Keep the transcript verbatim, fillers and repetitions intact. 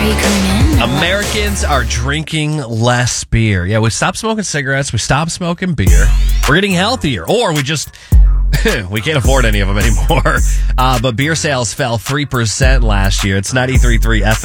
Are you coming in? Americans are drinking less beer. Yeah, we stopped smoking cigarettes. We stopped smoking beer. We're getting healthier. Or we just, we can't afford any of them anymore. Uh, but beer sales fell three percent last year. It's ninety-three point three F M.